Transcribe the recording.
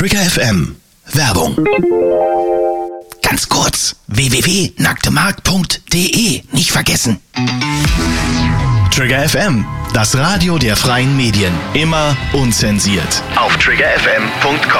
Trigger FM. Werbung. Ganz kurz, www.nacktemarkt.de, nicht vergessen. Trigger FM, das Radio der freien Medien. Immer unzensiert. Auf triggerfm.com.